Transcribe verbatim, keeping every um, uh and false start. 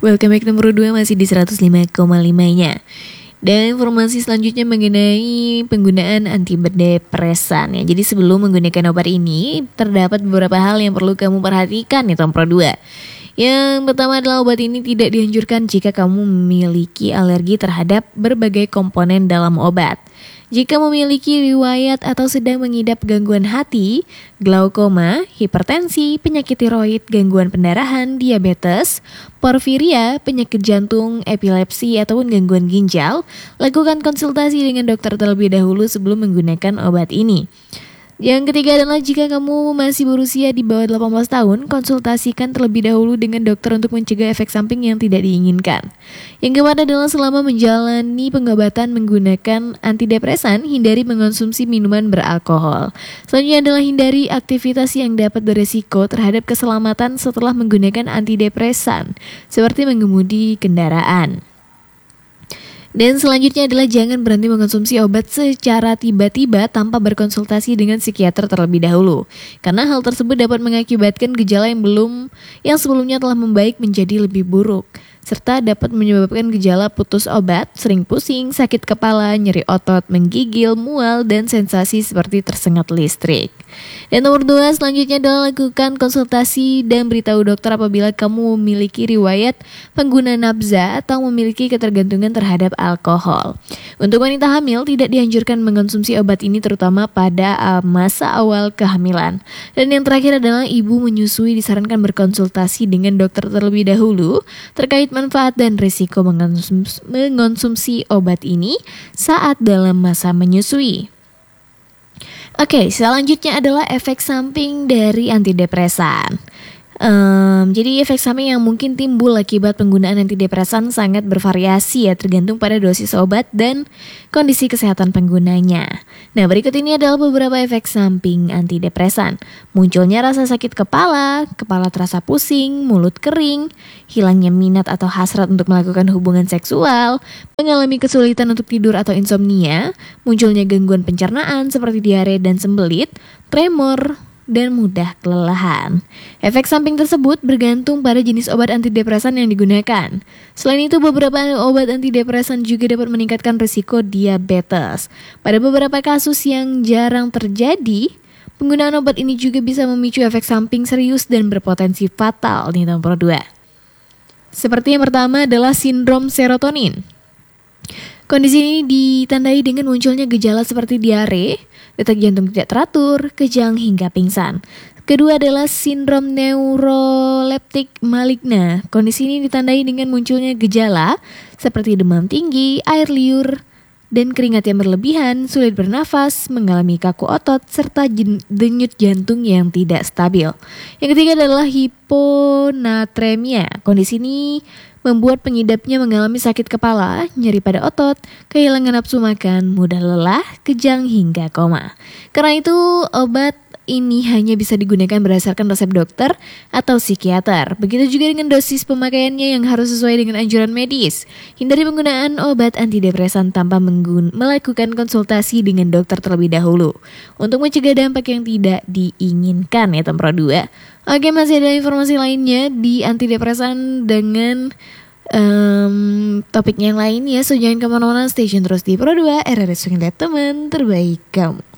Welcome back nomor dua masih di seratus lima koma lima-nya. Dan informasi selanjutnya mengenai penggunaan antidepresan ya. Jadi sebelum menggunakan obat ini, terdapat beberapa hal yang perlu kamu perhatikan nih Tom Pro dua. Yang pertama adalah obat ini tidak dianjurkan jika kamu memiliki alergi terhadap berbagai komponen dalam obat. Jika memiliki riwayat atau sedang mengidap gangguan hati, glaukoma, hipertensi, penyakit tiroid, gangguan pendarahan, diabetes, porfiria, penyakit jantung, epilepsi, ataupun gangguan ginjal, lakukan konsultasi dengan dokter terlebih dahulu sebelum menggunakan obat ini. Yang ketiga adalah jika kamu masih berusia di bawah delapan belas tahun, konsultasikan terlebih dahulu dengan dokter untuk mencegah efek samping yang tidak diinginkan. Yang keempat adalah selama menjalani pengobatan menggunakan antidepresan, hindari mengonsumsi minuman beralkohol. Selanjutnya adalah hindari aktivitas yang dapat beresiko terhadap keselamatan setelah menggunakan antidepresan, seperti mengemudi kendaraan. Dan selanjutnya adalah jangan berhenti mengkonsumsi obat secara tiba-tiba tanpa berkonsultasi dengan psikiater terlebih dahulu. Karena hal tersebut dapat mengakibatkan gejala yang belum yang sebelumnya telah membaik menjadi lebih buruk, serta dapat menyebabkan gejala putus obat, sering pusing, sakit kepala, nyeri otot, menggigil, mual, dan sensasi seperti tersengat listrik. Dan nomor dua selanjutnya adalah lakukan konsultasi dan beritahu dokter apabila kamu memiliki riwayat pengguna nabza atau memiliki ketergantungan terhadap alkohol. Untuk wanita hamil tidak dianjurkan mengkonsumsi obat ini terutama pada uh, masa awal kehamilan. Dan yang terakhir adalah ibu menyusui disarankan berkonsultasi dengan dokter terlebih dahulu terkait manfaat dan risiko mengonsumsi, mengonsumsi obat ini saat dalam masa menyusui. Oke, selanjutnya adalah efek samping dari antidepresan. Um, jadi efek samping yang mungkin timbul akibat penggunaan antidepresan sangat bervariasi ya, tergantung pada dosis obat dan kondisi kesehatan penggunanya. Nah, berikut ini adalah beberapa efek samping antidepresan. Munculnya rasa sakit kepala, kepala terasa pusing, mulut kering, hilangnya minat atau hasrat untuk melakukan hubungan seksual, mengalami kesulitan untuk tidur atau insomnia, munculnya gangguan pencernaan seperti diare dan sembelit, tremor, dan mudah kelelahan. Efek samping tersebut bergantung pada jenis obat antidepresan yang digunakan. Selain itu, beberapa obat antidepresan juga dapat meningkatkan risiko diabetes. Pada beberapa kasus yang jarang terjadi, penggunaan obat ini juga bisa memicu efek samping serius dan berpotensi fatal nih nomor dua. Seperti yang pertama adalah sindrom serotonin. Kondisi ini ditandai dengan munculnya gejala seperti diare, detak jantung tidak teratur, kejang hingga pingsan. Kedua adalah sindrom neuroleptik maligna. Kondisi ini ditandai dengan munculnya gejala seperti demam tinggi, air liur, dan keringat yang berlebihan, sulit bernafas, mengalami kaku otot, serta denyut jantung yang tidak stabil. Yang ketiga adalah hiponatremia. Kondisi ini membuat pengidapnya mengalami sakit kepala, nyeri pada otot, kehilangan nafsu makan, mudah lelah, kejang hingga koma. Karena itu, obat ini hanya bisa digunakan berdasarkan resep dokter atau psikiater. Begitu juga dengan dosis pemakaiannya yang harus sesuai dengan anjuran medis. Hindari penggunaan obat antidepresan tanpa menggun- melakukan konsultasi dengan dokter terlebih dahulu untuk mencegah dampak yang tidak diinginkan ya Tom Pro dua. Oke, masih ada informasi lainnya di antidepresan dengan um, topik yang lain ya. So jangan kemana-mana, stay tune terus di Pro dua, R R S Sungai teman terbaik kamu.